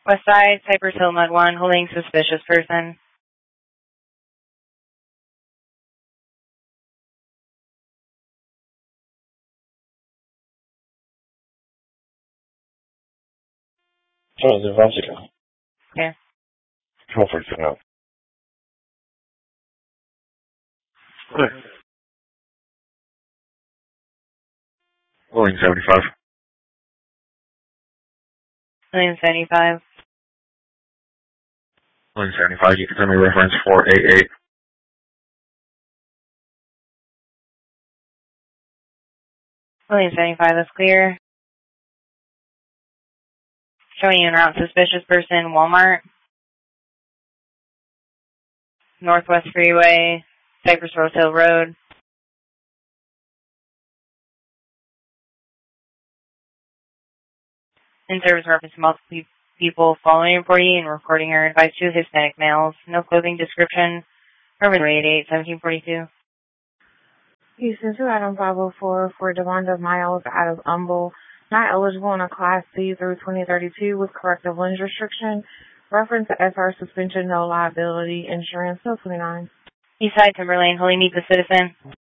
West Side, Cypress Hill, Med 1, holding suspicious person. Charles Vasica. Yeah. 12:42 now. Okay. Willing 75. William 75. Willing 75. You can send me reference 488. William 75, that's clear. Showing you en route suspicious person, Walmart. Northwest Freeway, Cypress Rose Hill Road. In service reference to multiple people following employee and recording her advice to Hispanic males. No clothing description. Urban 88, 1742. Houston to Item 504 for Devonda Miles out of Humble, not eligible in a Class C through 2032 with corrective lens restriction. Reference to SR suspension, no liability, insurance, no 29. Eastside Timberlane, holding meet the citizen.